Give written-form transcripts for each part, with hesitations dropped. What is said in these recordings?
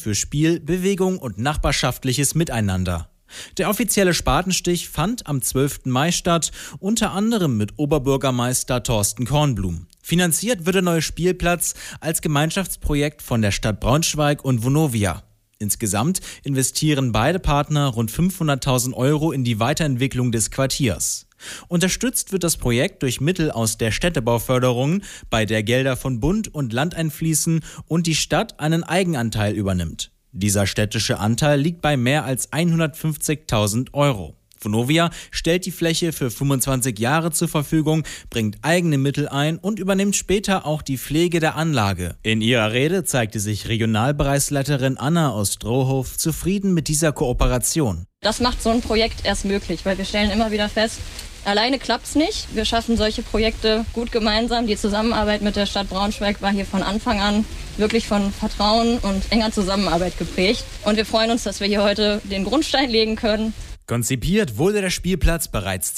für Spiel, Bewegung und nachbarschaftliches Miteinander. Der offizielle Spatenstich fand am 12. Mai statt, unter anderem mit Oberbürgermeister Thorsten Kornblum. Finanziert wird der neue Spielplatz als Gemeinschaftsprojekt von der Stadt Braunschweig und Vonovia. Insgesamt investieren beide Partner rund 500.000 € in die Weiterentwicklung des Quartiers. Unterstützt wird das Projekt durch Mittel aus der Städtebauförderung, bei der Gelder von Bund und Land einfließen und die Stadt einen Eigenanteil übernimmt. Dieser städtische Anteil liegt bei mehr als 150.000 €. Vonovia stellt die Fläche für 25 Jahre zur Verfügung, bringt eigene Mittel ein und übernimmt später auch die Pflege der Anlage. In ihrer Rede zeigte sich Regionalbereichsleiterin Anna aus Strohhof zufrieden mit dieser Kooperation. Das macht so ein Projekt erst möglich, weil wir stellen immer wieder fest, alleine klappt's nicht. Wir schaffen solche Projekte gut gemeinsam. Die Zusammenarbeit mit der Stadt Braunschweig war hier von Anfang an wirklich von Vertrauen und enger Zusammenarbeit geprägt. Und wir freuen uns, dass wir hier heute den Grundstein legen können. Konzipiert wurde der Spielplatz bereits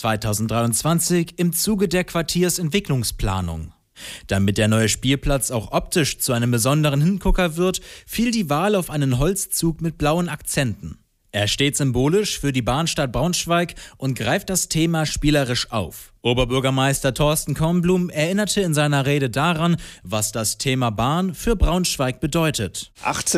2023 im Zuge der Quartiersentwicklungsplanung. Damit der neue Spielplatz auch optisch zu einem besonderen Hingucker wird, fiel die Wahl auf einen Holzzug mit blauen Akzenten. Er steht symbolisch für die Bahnstadt Braunschweig und greift das Thema spielerisch auf. Oberbürgermeister Thorsten Kornblum erinnerte in seiner Rede daran, was das Thema Bahn für Braunschweig bedeutet.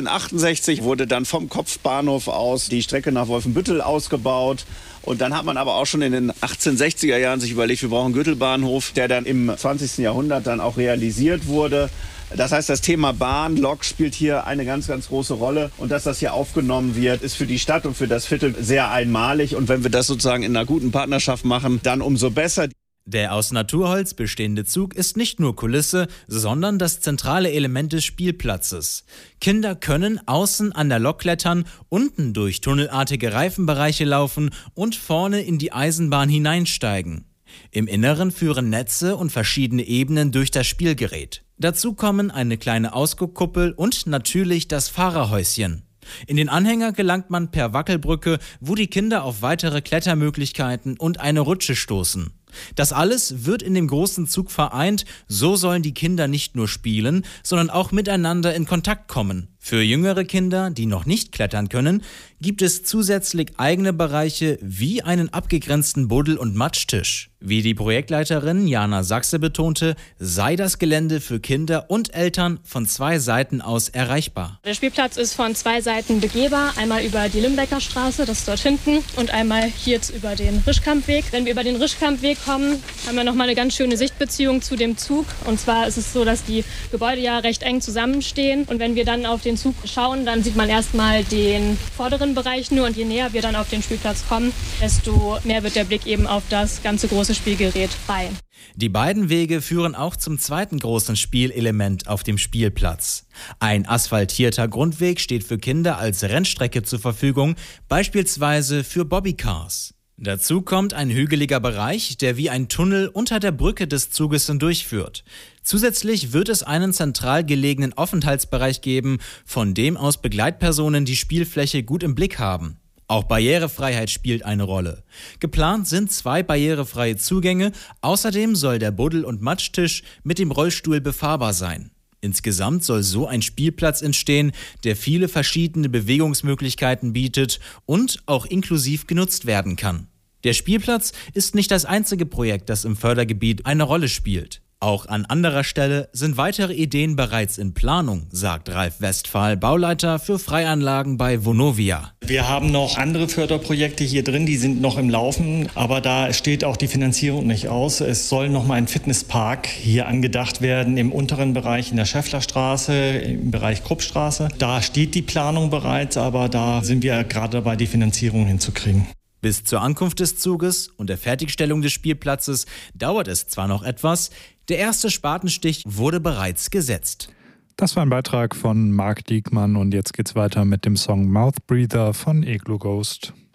1868 wurde dann vom Kopfbahnhof aus die Strecke nach Wolfenbüttel ausgebaut. Und dann hat man aber auch schon in den 1860er Jahren sich überlegt, wir brauchen einen Gürtelbahnhof, der dann im 20. Jahrhundert dann auch realisiert wurde. Das heißt, das Thema Bahn, Lok spielt hier eine ganz, ganz große Rolle. Und dass das hier aufgenommen wird, ist für die Stadt und für das Viertel sehr einmalig. Und wenn wir das sozusagen in einer guten Partnerschaft machen, dann umso besser. Der aus Naturholz bestehende Zug ist nicht nur Kulisse, sondern das zentrale Element des Spielplatzes. Kinder können außen an der Lok klettern, unten durch tunnelartige Reifenbereiche laufen und vorne in die Eisenbahn hineinsteigen. Im Inneren führen Netze und verschiedene Ebenen durch das Spielgerät. Dazu kommen eine kleine Ausguckkuppel und natürlich das Fahrerhäuschen. In den Anhänger gelangt man per Wackelbrücke, wo die Kinder auf weitere Klettermöglichkeiten und eine Rutsche stoßen. Das alles wird in dem großen Zug vereint, so sollen die Kinder nicht nur spielen, sondern auch miteinander in Kontakt kommen. Für jüngere Kinder, die noch nicht klettern können, gibt es zusätzlich eigene Bereiche wie einen abgegrenzten Buddel- und Matschtisch. Wie die Projektleiterin Jana Sachse betonte, sei das Gelände für Kinder und Eltern von 2 Seiten aus erreichbar. Der Spielplatz ist von 2 Seiten begehbar, einmal über die Limbecker Straße, das ist dort hinten, und einmal hier jetzt über den Rischkampweg. Wenn wir über den Rischkampweg kommen, haben wir nochmal eine ganz schöne Sichtbeziehung zu dem Zug. Und zwar ist es so, dass die Gebäude ja recht eng zusammenstehen. Und wenn wir dann auf den Zug schauen, dann sieht man erstmal den vorderen Bereich nur. Und je näher wir dann auf den Spielplatz kommen, desto mehr wird der Blick eben auf das ganze große Spielgerät frei. Die beiden Wege führen auch zum zweiten großen Spielelement auf dem Spielplatz. Ein asphaltierter Grundweg steht für Kinder als Rennstrecke zur Verfügung, beispielsweise für Bobbycars. Dazu kommt ein hügeliger Bereich, der wie ein Tunnel unter der Brücke des Zuges hindurchführt. Zusätzlich wird es einen zentral gelegenen Aufenthaltsbereich geben, von dem aus Begleitpersonen die Spielfläche gut im Blick haben. Auch Barrierefreiheit spielt eine Rolle. Geplant sind 2 barrierefreie Zugänge, außerdem soll der Buddel- und Matschtisch mit dem Rollstuhl befahrbar sein. Insgesamt soll so ein Spielplatz entstehen, der viele verschiedene Bewegungsmöglichkeiten bietet und auch inklusiv genutzt werden kann. Der Spielplatz ist nicht das einzige Projekt, das im Fördergebiet eine Rolle spielt. Auch an anderer Stelle sind weitere Ideen bereits in Planung, sagt Ralf Westphal, Bauleiter für Freianlagen bei Vonovia. Wir haben noch andere Förderprojekte hier drin, die sind noch im Laufen, aber da steht auch die Finanzierung nicht aus. Es soll noch mal ein Fitnesspark hier angedacht werden im unteren Bereich in der Schäfflerstraße, im Bereich Kruppstraße. Da steht die Planung bereits, aber da sind wir gerade dabei, die Finanzierung hinzukriegen. Bis zur Ankunft des Zuges und der Fertigstellung des Spielplatzes dauert es zwar noch etwas, der erste Spatenstich wurde bereits gesetzt. Das war ein Beitrag von Marc Diekmann und jetzt geht's weiter mit dem Song Mouth Breather von Eglo Ghost.